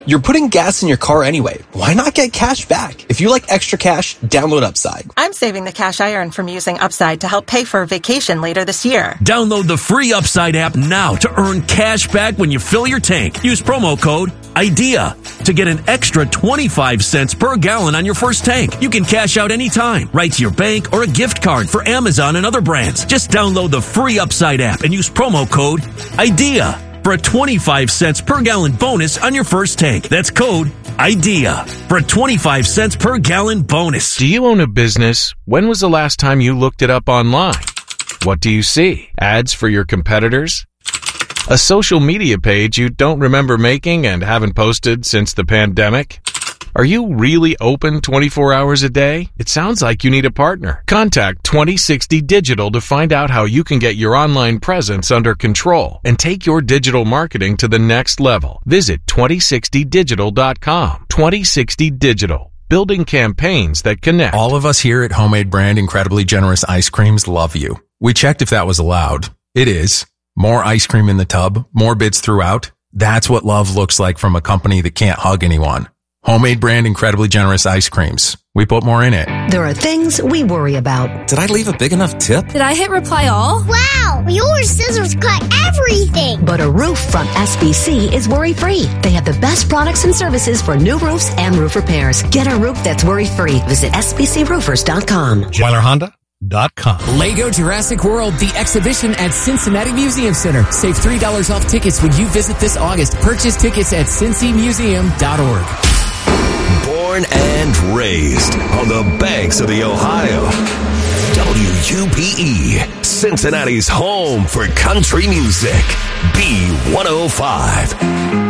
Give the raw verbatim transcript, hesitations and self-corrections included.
You're putting gas in your car anyway. Why not get cash back? If you like extra cash, download Upside. I'm saving the cash I earn from using Upside to help pay for a vacation later this year. Download the free Upside app now to earn cash back when you fill your tank. Use promo code IDEA to get an extra twenty-five cents per gallon on your first tank. You can cash out anytime, right to your bank or a gift card for Amazon and other brands. Just download the free Upside app and use promo code IDEA for a twenty-five cents per gallon bonus on your first tank. That's code IDEA for a twenty-five cents per gallon bonus. Do you own a business? When was the last time you looked it up online? What do you see? Ads for your competitors? A social media page you don't remember making and haven't posted since the pandemic? Are you really open twenty-four hours a day? It sounds like you need a partner. Contact twenty sixty Digital to find out how you can get your online presence under control and take your digital marketing to the next level. Visit twenty sixty digital dot com. twenty sixty Digital. Building campaigns that connect. All of us here at Homemade Brand Incredibly Generous Ice Creams love you. We checked if that was allowed. It is. More ice cream in the tub, more bids throughout. That's what love looks like from a company that can't hug anyone. Homemade Brand Incredibly Generous Ice Creams. We put more in it. There are things we worry about. Did I leave a big enough tip? Did I hit reply all? Wow, your scissors cut everything. But a roof from S B C is worry-free. They have the best products and services for new roofs and roof repairs. Get a roof that's worry-free. Visit S B C roofers dot com. Weiler Honda dot com. Lego Jurassic World, the exhibition at Cincinnati Museum Center. Save three dollars off tickets when you visit this August. Purchase tickets at cincy museum dot org. Born and raised on the banks of the Ohio. W U P E, Cincinnati's home for country music. B one oh five.